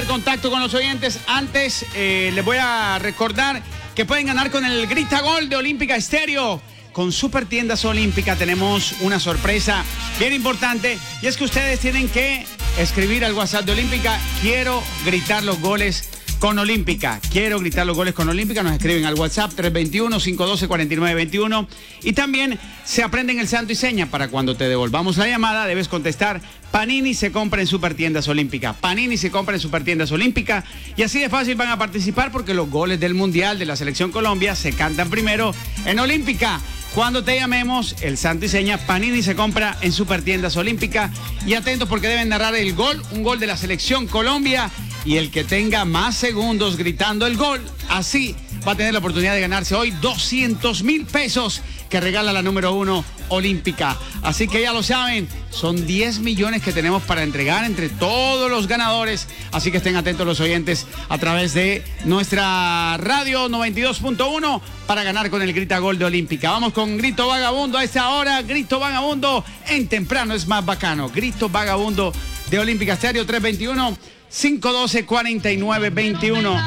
contacto con los oyentes. Antes, les voy a recordar que pueden ganar con el Grita Gol de Olímpica Estéreo. Con Super Tiendas Olímpica tenemos una sorpresa bien importante, y es que ustedes tienen que escribir al WhatsApp de Olímpica: quiero gritar los goles con Olímpica. Quiero gritar los goles con Olímpica. Nos escriben al WhatsApp 321-512-4921. Y también se aprenden el santo y seña. Para cuando te devolvamos la llamada, debes contestar: Panini se compra en Super Tiendas Olímpica. Panini se compra en Super Tiendas Olímpica. Y así de fácil van a participar, porque los goles del Mundial de la Selección Colombia se cantan primero en Olímpica. Cuando te llamemos, el santo y seña: Panini se compra en Super Tiendas Olímpica. Y atentos, porque deben narrar el gol, un gol de la Selección Colombia. Y el que tenga más segundos gritando el gol, así va a tener la oportunidad de ganarse hoy 200,000 pesos que regala la número 1 Olímpica. Así que ya lo saben, son 10 millones que tenemos para entregar entre todos los ganadores. Así que estén atentos los oyentes a través de nuestra radio 92.1 para ganar con el Grita Gol de Olímpica. Vamos con Grito Vagabundo a esta hora. Grito Vagabundo en temprano es más bacano. Grito Vagabundo de Olímpica Estéreo 321-512-4921.